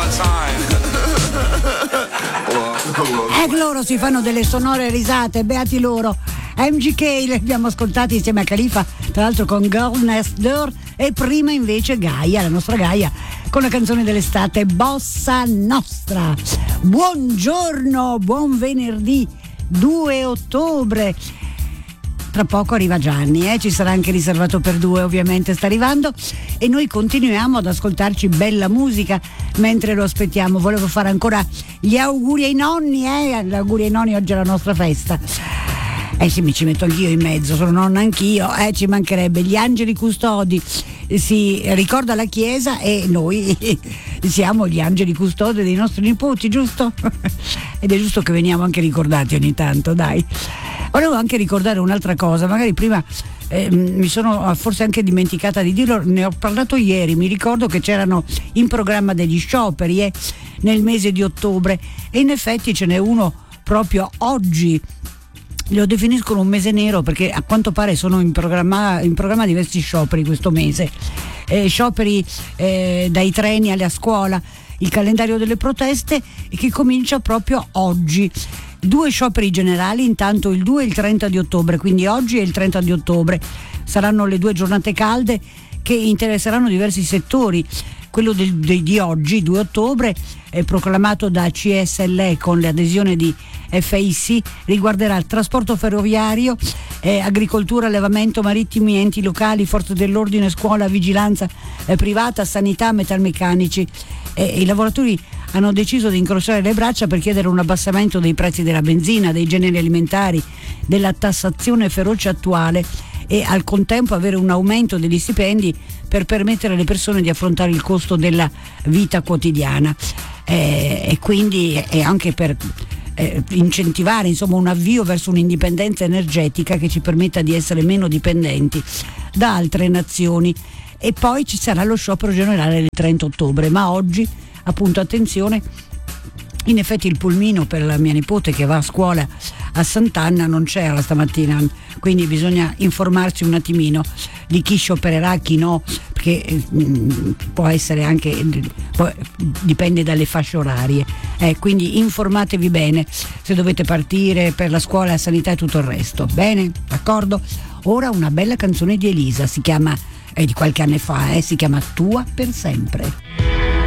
E loro si fanno delle sonore risate, beati loro. MGK li abbiamo ascoltati insieme a Khalifa, tra l'altro con Girl Next Door, e prima invece Gaia, la nostra Gaia, con la canzone dell'estate Bossa Nostra. Buongiorno, buon venerdì 2 ottobre. Tra poco arriva Gianni, ci sarà anche riservato per due, ovviamente sta arrivando, e noi continuiamo ad ascoltarci bella musica mentre lo aspettiamo. Volevo fare ancora gli auguri ai nonni, gli auguri ai nonni, oggi è la nostra festa. Sì, mi ci metto anch'io in mezzo, sono nonna anch'io, ci mancherebbe. Gli angeli custodi, si ricorda la Chiesa e noi siamo gli angeli custodi dei nostri nipoti, giusto? Ed è giusto che veniamo anche ricordati ogni tanto, dai. Volevo anche ricordare un'altra cosa, magari prima mi sono forse anche dimenticata di dirlo, ne ho parlato ieri, mi ricordo che c'erano in programma degli scioperi nel mese di ottobre, e in effetti ce n'è uno proprio oggi. Lo definiscono un mese nero perché a quanto pare sono in programma diversi scioperi questo mese, scioperi dai treni alla scuola, il calendario delle proteste che comincia proprio oggi. 2 scioperi generali, intanto il 2 e il 30 di ottobre, quindi oggi e il 30 di ottobre saranno le 2 giornate calde che interesseranno diversi settori. Quello di oggi, 2 ottobre, è proclamato da CSLE con l'adesione di FIC, riguarderà il trasporto ferroviario, agricoltura, allevamento, marittimi, enti locali, forze dell'ordine, scuola, vigilanza privata, sanità, metalmeccanici. I lavoratori hanno deciso di incrociare le braccia per chiedere un abbassamento dei prezzi della benzina, dei generi alimentari, della tassazione feroce attuale, e al contempo avere un aumento degli stipendi per permettere alle persone di affrontare il costo della vita quotidiana, e quindi anche per incentivare, insomma, un avvio verso un'indipendenza energetica che ci permetta di essere meno dipendenti da altre nazioni. E poi ci sarà lo sciopero generale il 30 ottobre, ma oggi, appunto, attenzione, in effetti il pulmino per la mia nipote che va a scuola a Sant'Anna non c'era stamattina, quindi bisogna informarsi un attimino di chi sciopererà, chi no, perché può essere anche, dipende dalle fasce orarie, quindi informatevi bene se dovete partire per la scuola, la sanità e tutto il resto. Bene, d'accordo? Ora una bella canzone di Elisa, si chiama, di qualche anno fa, si chiama Tua per sempre.